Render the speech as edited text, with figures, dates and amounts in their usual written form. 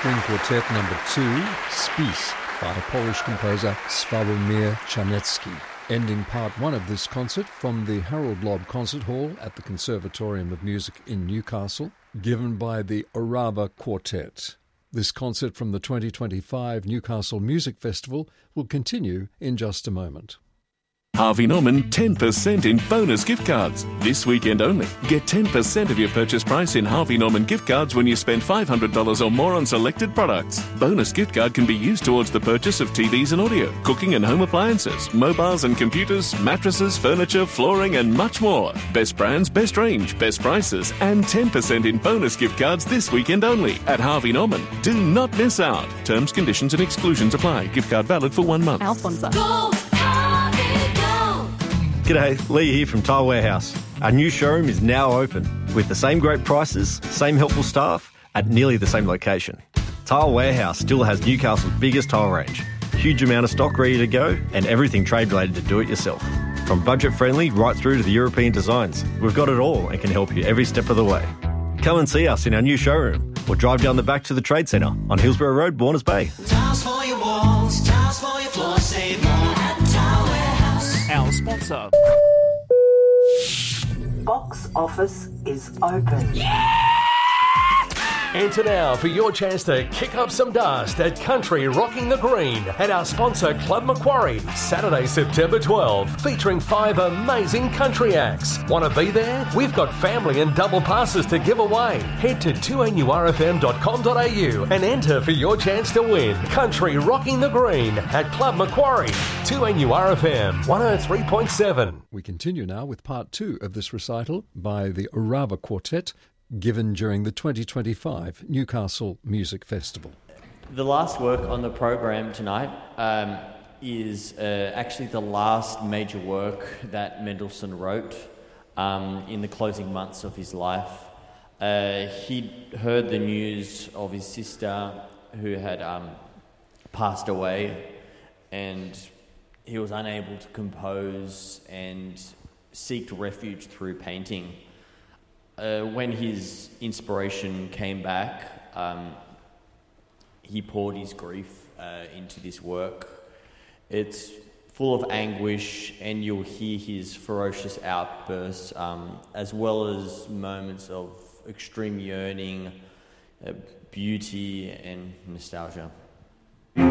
String Quartet number 2, Spis, by Polish composer Sławomir Czarnecki. Ending part 1 of this concert from the Harold Lobb Concert Hall at the Conservatorium of Music in Newcastle, given by the Orava Quartet. This concert from the 2025 Newcastle Music Festival will continue in just a moment. Harvey Norman 10% in bonus gift cards. This weekend only. Get 10% of your purchase price in Harvey Norman gift cards when you spend $500 or more on selected products. Bonus gift card can be used towards the purchase of TVs and audio, cooking and home appliances, mobiles and computers, mattresses, furniture, flooring and much more. Best brands, best range, best prices and 10% in bonus gift cards this weekend only at Harvey Norman. Do not miss out. Terms, conditions and exclusions apply. Gift card valid for 1 month. Our sponsor. G'day, Lee here from Tile Warehouse. Our new showroom is now open with the same great prices, same helpful staff at nearly the same location. Tile Warehouse still has Newcastle's biggest tile range, huge amount of stock ready to go and everything trade related to do it yourself. From budget friendly right through to the European designs, we've got it all and can help you every step of the way. Come and see us in our new showroom or drive down the back to the Trade Centre on Hillsborough Road, Warners Bay. Tiles for your walls, tiles for your floor, save more at Tile Warehouse. Our sponsor. Box office is open. Enter now for your chance to kick up some dust at Country Rocking the Green at our sponsor Club Macquarie, Saturday, September 12, featuring 5 amazing country acts. Want to be there? We've got family and double passes to give away. Head to 2NURFM.com.au and enter for your chance to win. Country Rocking the Green at Club Macquarie, 2NURFM 103.7. We continue now with part 2 of this recital by the Orava Quartet, given during the 2025 Newcastle Music Festival. The last work on the program tonight is actually the last major work that Mendelssohn wrote in the closing months of his life. He'd heard the news of his sister who had passed away, and he was unable to compose and seek refuge through painting. When his inspiration came back, he poured his grief into this work. It's full of anguish, and you'll hear his ferocious outbursts, as well as moments of extreme yearning, beauty, and nostalgia.